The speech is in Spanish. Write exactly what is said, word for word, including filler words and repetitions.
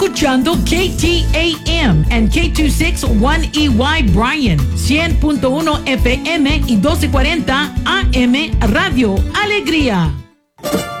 Escuchando K T A M and K two sixty-one E Y Bryan, cien punto uno F M y doce cuarenta A M Radio Alegría.